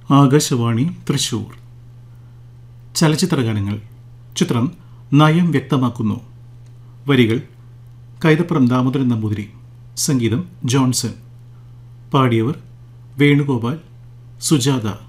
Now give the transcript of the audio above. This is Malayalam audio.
ആകാശവാണി തൃശൂർ. ചലച്ചിത്രഗാനങ്ങൾ. ചിത്രം നയം വ്യക്തമാക്കുന്നു. വരികൾ കൈതപ്രം ദാമോദരൻ നമ്പൂതിരി. സംഗീതം ജോൺസൺ. പാടിയവർ വേണുഗോപാൽ, സുജാത.